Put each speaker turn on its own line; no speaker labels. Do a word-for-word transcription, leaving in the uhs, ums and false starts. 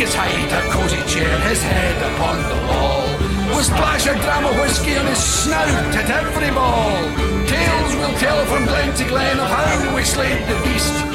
his height, a cosy chair, his head upon the wall. We'll splash a dram of whiskey on his snout at every ball. Tales we'll tell from glen to glen of how we slayed the beast.